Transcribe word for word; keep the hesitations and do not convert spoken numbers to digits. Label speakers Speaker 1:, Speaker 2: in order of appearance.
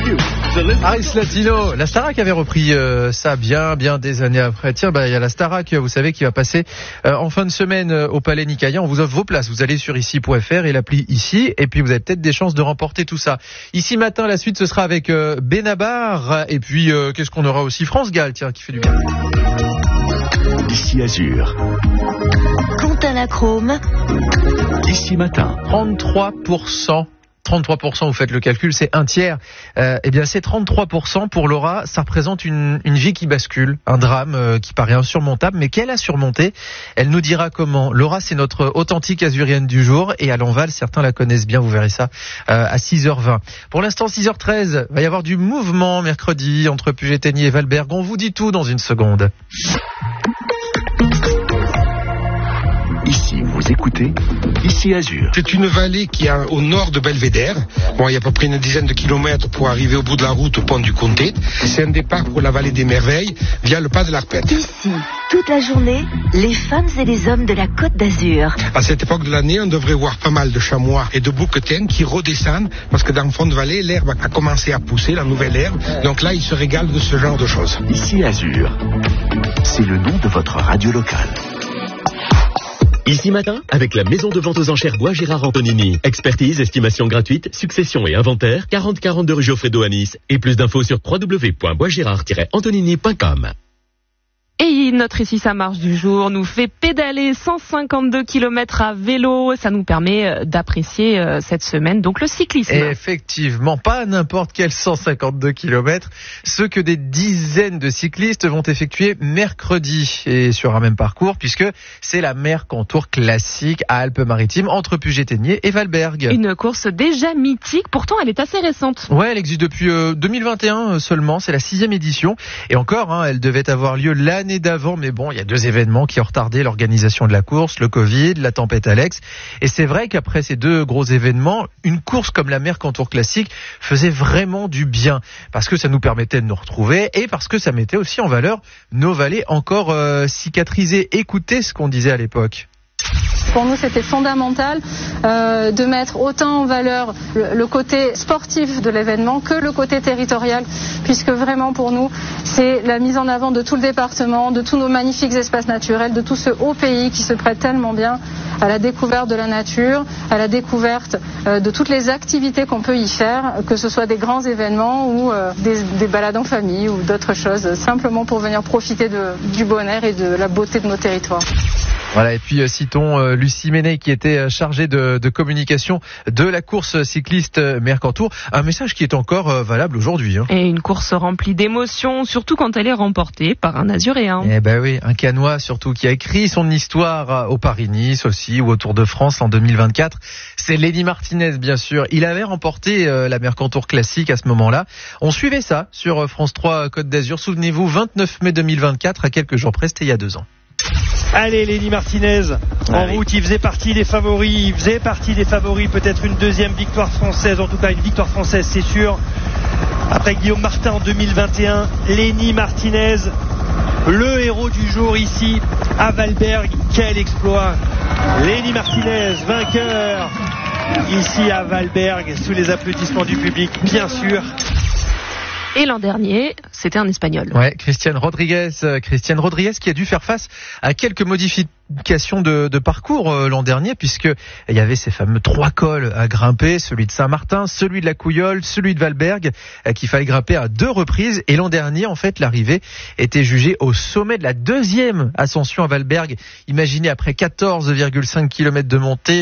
Speaker 1: Aris Latino, la Starac avait repris euh, ça bien, bien des années après. Tiens, bah il y a la Starac, vous savez, qui va passer euh, en fin de semaine euh, au Palais Nicaïen. On vous offre vos places. Vous allez sur ici point f r et l'appli ici, et puis vous avez peut-être des chances de remporter tout ça. Ici matin, la suite ce sera avec euh, Benabar, et puis euh, qu'est-ce qu'on aura aussi, France Gall, tiens, qui fait du bien.
Speaker 2: Ici Azur.
Speaker 3: Quentin Lachrome.
Speaker 2: Ici matin.
Speaker 1: trente-trois pour cent. trente-trois pour cent, vous faites le calcul, c'est un tiers. Euh, eh bien, c'est trente-trois pour cent pour Laura. Ça représente une, une vie qui bascule, un drame euh, qui paraît insurmontable, mais qu'elle a surmonté. Elle nous dira comment. Laura, c'est notre authentique azurienne du jour. Et à l'Enval, certains la connaissent bien, vous verrez ça euh, à six heures vingt. Pour l'instant, six heures treize, va y avoir du mouvement mercredi entre Puget-Théniers et Valberg. On vous dit tout dans une seconde.
Speaker 2: Ici, vous écoutez Ici Azur.
Speaker 4: C'est une vallée qui est au nord de Belvédère. Bon, il y a à peu près une dizaine de kilomètres pour arriver au bout de la route au pont du Comté. C'est un départ pour la vallée des Merveilles via le pas de l'Arpette.
Speaker 3: Ici, toute la journée, les femmes et les hommes de la Côte d'Azur.
Speaker 4: À cette époque de l'année, on devrait voir pas mal de chamois et de bouquetins qui redescendent parce que dans le fond de vallée, l'herbe a commencé à pousser, la nouvelle herbe. Donc là, ils se régalent de ce genre de choses.
Speaker 2: Ici Azur. C'est le nom de votre radio locale.
Speaker 5: Ici matin, avec la maison de vente aux enchères Bois Gérard Antonini. Expertise, estimation gratuite, succession et inventaire, quarante quarante-deux rue Geoffredo à Nice. Et plus d'infos sur w w w point bois gérard tiret antonini point com.
Speaker 6: Et notre Ici ça marche du jour nous fait pédaler cent cinquante-deux kilomètres à vélo. Ça nous permet d'apprécier euh, cette semaine donc le cyclisme.
Speaker 1: Et effectivement, pas n'importe quel cent cinquante-deux kilomètres, ceux que des dizaines de cyclistes vont effectuer mercredi et sur un même parcours, puisque c'est la Mercantour classique à Alpes-Maritimes entre Puget-Théniers et Valberg.
Speaker 6: Une course déjà mythique, pourtant elle est assez récente.
Speaker 1: Ouais, elle existe depuis euh, deux mille vingt et un seulement, c'est la sixième édition. Et encore, hein, elle devait avoir lieu l'année d'avant, mais bon, il y a deux événements qui ont retardé l'organisation de la course, le Covid, la tempête Alex. Et c'est vrai qu'après ces deux gros événements, une course comme la Mercantour classique faisait vraiment du bien, parce que ça nous permettait de nous retrouver et parce que ça mettait aussi en valeur nos vallées encore euh, cicatrisées. Écoutez ce qu'on disait à l'époque.
Speaker 7: Pour nous, c'était fondamental euh, de mettre autant en valeur le, le côté sportif de l'événement que le côté territorial, puisque vraiment pour nous, c'est la mise en avant de tout le département, de tous nos magnifiques espaces naturels, de tout ce haut pays qui se prête tellement bien à la découverte de la nature, à la découverte euh, de toutes les activités qu'on peut y faire, que ce soit des grands événements ou euh, des, des balades en famille ou d'autres choses, simplement pour venir profiter de, du bon air et de la beauté de nos territoires.
Speaker 1: Voilà, et puis euh, citons euh, Lucie Ménet qui était euh, chargée de, de communication de la course cycliste Mercantour. Un message qui est encore euh, valable aujourd'hui. Hein.
Speaker 6: Et une course remplie d'émotions, surtout quand elle est remportée par un Azuréen.
Speaker 1: Eh ben oui, un Canois surtout qui a écrit son histoire au Paris-Nice aussi ou au Tour de France en deux mille vingt-quatre. C'est Lenny Martinez bien sûr. Il avait remporté euh, la Mercantour classique à ce moment-là. On suivait ça sur France trois Côte d'Azur. Souvenez-vous, vingt-neuf mai deux mille vingt-quatre, à quelques jours près, c'était il y a deux ans.
Speaker 8: Allez, Lenny Martinez en
Speaker 1: Allez.
Speaker 8: route, il faisait partie des favoris, il faisait partie des favoris, peut-être une deuxième victoire française, en tout cas une victoire française c'est sûr. Après Guillaume Martin en deux mille vingt et un, Lenny Martinez, le héros du jour ici à Valberg, quel exploit. Lenny Martinez, vainqueur ici à Valberg, sous les applaudissements du public bien sûr.
Speaker 6: Et l'an dernier, c'était un Espagnol.
Speaker 1: Ouais, Christian Rodriguez, euh, Christian Rodriguez qui a dû faire face à quelques modifications de, de parcours euh, l'an dernier, puisque il y avait ces fameux trois cols à grimper, celui de Saint-Martin, celui de la Couilleule, celui de Valberg, euh, qu'il fallait grimper à deux reprises. Et l'an dernier, en fait, l'arrivée était jugée au sommet de la deuxième ascension à Valberg. Imaginez après quatorze virgule cinq kilomètres de montée.